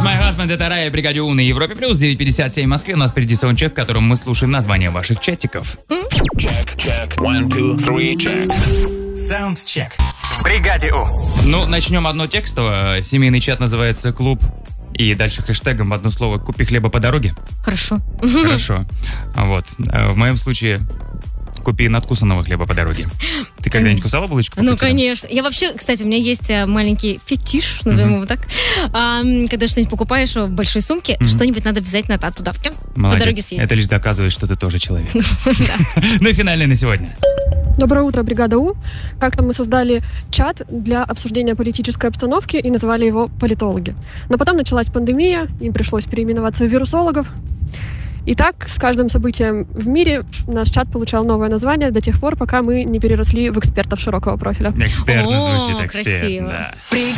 My Husband, это Рая, бригаде У на Европе Плюс, 9:57 в Москве. У нас впереди саундчек, в котором мы слушаем названия ваших чатиков. Check. 1, 2, 3, check. Саундчек. Бригаде У. Ну, начнем одно текстово. Семейный чат называется «Клуб». И дальше хэштегом в одно слово «Купи хлеба по дороге». Хорошо. Хорошо. Вот. В моем случае купи надкусанного хлеба по дороге. Ты когда-нибудь кусала булочку? Ну, конечно. Я вообще, кстати, у меня есть маленький фетиш, назовем его так. Когда что-нибудь покупаешь в большой сумке, что-нибудь надо обязательно туда по дороге съесть. Это лишь доказывает, что ты тоже человек. Ну и финальный на сегодня. Доброе утро, бригада У. Как-то мы создали чат для обсуждения политической обстановки и назвали его «Политологи». Но потом началась пандемия, им пришлось переименоваться в «Вирусологов». И так, с каждым событием в мире наш чат получал новое название до тех пор, пока мы не переросли в экспертов широкого профиля. Экспертно звучит, эксперт. Красиво. Да.